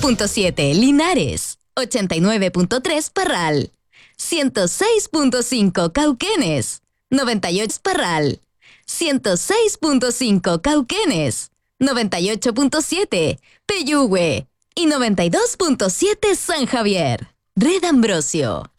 95.7 Linares, 89.3 Parral, 106.5 Cauquenes, 98 Parral, 106.5 Cauquenes, 98.7 Peyúgue y 92.7 San Javier. Red Ambrosio.